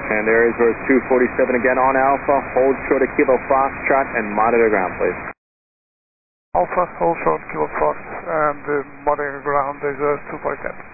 And there is yours 247 again on Alpha. Hold short of Kilo Foxtrot and monitor ground, please. Alpha, hold short Kilo Fox and monitor ground is 247.